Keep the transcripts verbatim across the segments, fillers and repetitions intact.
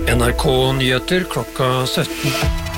N R K-nyheter klokka sytten.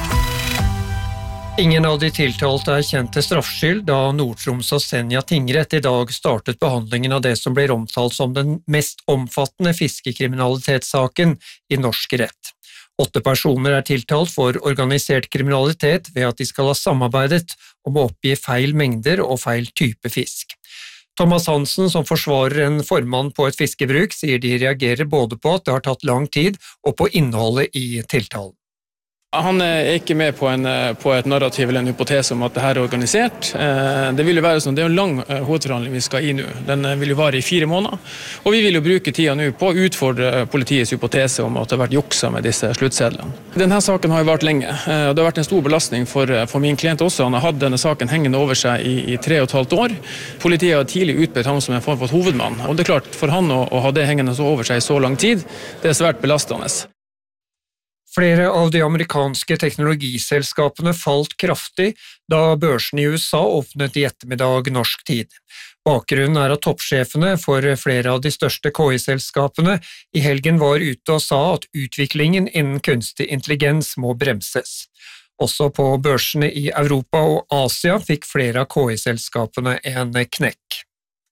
Ingen av de tiltalte er kjent til straffskyld, da Nord-Troms og Senja tingrett i dag startet behandlingen av det som blir omtalt som den mest omfattende fiskekriminalitetssaken i norsk rett. Åtte personer er tiltalt for organisert kriminalitet ved at de skal ha samarbeidet om å oppgi feil mengder og feil type fisk. Thomas Hansen, som forsvarer en formann på et fiskebruk, sier de reagerer både på at det har tatt lang tid og på innholdet i tiltalen. Han er ikke med på, en, på et narrativ eller en hypotese om at det her er organisert. Det vil jo være sånn, det er en lang hovedforhandling vi skal i nå. Den vil jo vare i fire måneder. Og vi vil jo bruke tida nå på å utfordre politiets hypotese om at det har vært juksa med disse sluttsedlene. Denne saken har jo vært lenge, og det har vært en stor belastning for, for min klient også. Han har hatt denne saken hengende over seg i, i tre og et halvt år. Politiet har tidlig utbedt ham som en form for hovedmann. Og det er klart, for han å, å ha det hengende så over seg i så lang tid, det er svært belastende. Flere av de amerikanske teknologiselskapene falt kraftig da børsen i U S A åpnet i ettermiddag norsk tid. Bakgrunnen er at toppsjefene for flere av de største K I-selskapene i helgen var ute og sa at utviklingen innen kunstig intelligens må bremses. Også på børsene i Europa og Asia fikk flere av K I-selskapene en knekk.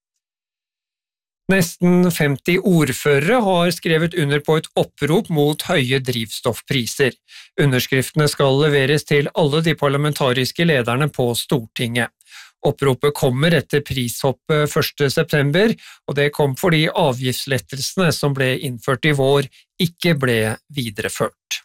Nesten femti ordførere har skrevet under på et opprop mot høye drivstoffpriser. Underskriftene skal leveres til alle de parlamentariske lederne på Stortinget. Oppropet kommer etter prishoppet første september, og det kom fordi avgiftslettelsene som ble innført i vår ikke ble videreført.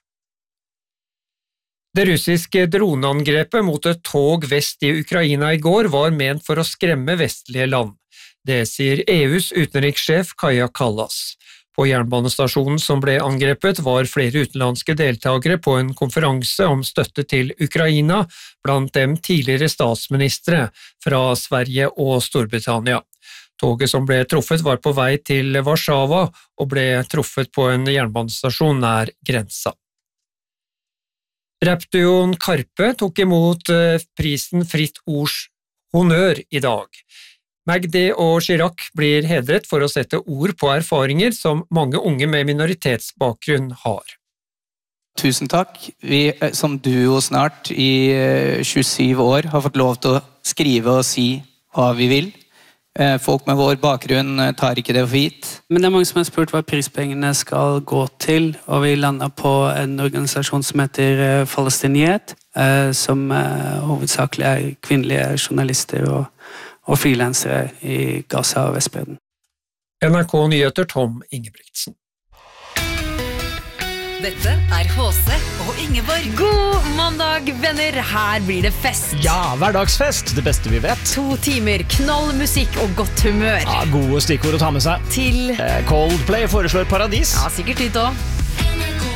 Det russiske droneangrepet mot et tog vest i Ukraina i går var ment for å skremme vestlige land. Det sier E U's utenrikssjef Kaja Kallas. På jernbanestasjonen som ble angrepet var flere utenlandske deltagere på en konferanse om støtte til Ukraina, blant dem tidligere statsministre fra Sverige og Storbritannia. Toget som ble truffet var på vei til Warszawa og ble truffet på en jernbanestasjon nær grensa. Rapduoen Karpe tok imot prisen Fritt Ords honnør i dag. Magdi og Chirac blir hedret for å sette ord på erfaringer som mange unge med minoritetsbakgrunn har. Tusen takk. Vi som duo snart i tjuesyv år har fått lov til å skrive og si hva vi vil. Folk med vår bakgrunn tar ikke det for gitt. Men det er mange som har spurt hva prispengene skal gå til, og vi landet på en organisasjon som heter Palestiniet, som hovedsakelig er kvinnelige journalister og og frilansere i Gaza og Vestbredden. N R K-nyheter Tom Ingebrigtsen. Dette er H C og Ingeborg. God mandag, venner! Her blir det fest. Ja, hverdagsfest, det beste vi vet. To timer, knall musikk og godt humør. Ja, gode stikkord å ta med seg. Til eh, Coldplay foreslår Paradis. Ja, sikkert dit også.